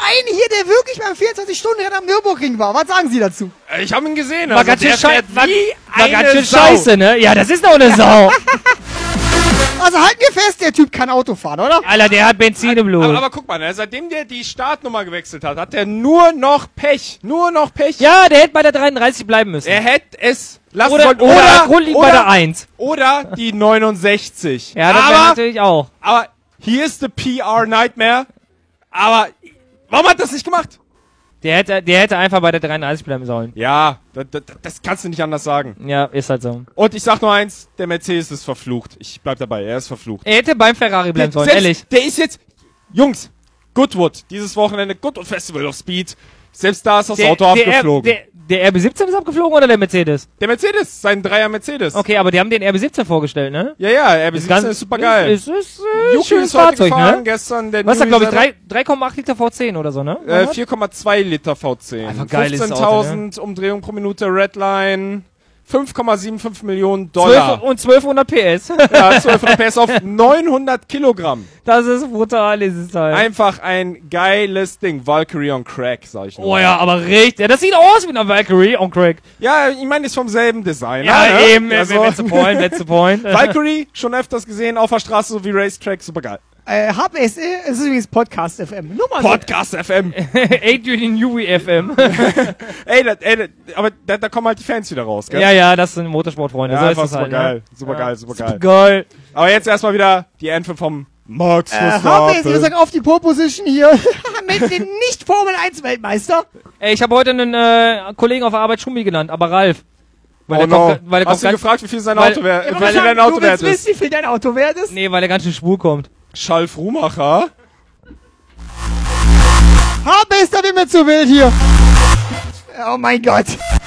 einen hier, der wirklich beim 24-Stunden-Rennen am Nürburgring war. Was sagen Sie dazu? Ich habe ihn gesehen. War ganz schön Sau. scheiße, ne? Ja, das ist doch eine Sau. Also halten wir fest, der Typ kann Auto fahren, oder? Alter, der hat Benzin im Blut. Aber guck mal, ne, seitdem der die Startnummer gewechselt hat, hat er nur noch Pech. Nur noch Pech. Ja, der hätte bei der 33 bleiben müssen. Er hätte es lassen Oder sollen. grundlegend bei der 1. Oder die 69. Ja, das wäre natürlich auch. Aber hier ist the PR Nightmare. Aber warum hat das nicht gemacht? Der hätte einfach bei der 33 bleiben sollen. Ja, das kannst du nicht anders sagen. Ja, ist halt so. Und ich sag nur eins, der Mercedes ist verflucht. Ich bleib dabei, er ist verflucht. Er hätte beim Ferrari bleiben sollen, Selbst, ehrlich. Der ist jetzt, Jungs, Goodwood, dieses Wochenende, Goodwood Festival of Speed. Selbst da ist das Auto abgeflogen. Der RB17 ist abgeflogen oder der Mercedes? Der Mercedes, sein Dreier Mercedes. Okay, aber die haben den RB17 vorgestellt, ne? Ja, RB17 ist super geil. Ist Yuki schönes ist heute Fahrzeug, gefahren, ne? gestern der Was ist da, Newey glaube ich, selber. 3,8 Liter V10 oder so, ne? 4,2 Liter V10. Einfach geiles Auto, ne? 15.000 Umdrehungen pro Minute, Redline, 5,75 Millionen Dollar. 1200 PS. Ja, 1200 PS auf 900 Kilogramm. Das ist brutal, dieses Teil. Einfach ein geiles Ding. Valkyrie on Crack, sag ich nur. Oh ja, aber richtig. Ja, das sieht aus wie eine Valkyrie on Crack. Ja, ich meine, ist vom selben Designer. Ja, ne? eben. Also, That's the point. Valkyrie, schon öfters gesehen, auf der Straße, so wie Racetrack, super geil. HBS, es ist übrigens Podcast FM. Nur mal Podcast FM. Adrian Newey FM. Aber da kommen halt die Fans wieder raus, gell? Ja, das sind Motorsportfreunde. Ja, so ist einfach es super halt. geil. Ne? Super geil, super geil. Geil. Aber jetzt erstmal wieder die Anthem vom Max HBS, ihr Verstappen. sagt auf die Pole-Position hier mit dem Nicht-Formel-1-Weltmeister. Ey, ich habe heute einen Kollegen auf der Arbeit Schumi genannt, aber Ralf. Weil Hast du gefragt, wie viel sein weil- Auto wert Ja, wie viel dein Auto du wert willst ist? wissen, wie viel dein Auto wert ist? Nee, weil er ganz schön schwul kommt. Schalf Rumacher. HBS, da bin mir zu wild hier. Oh mein Gott.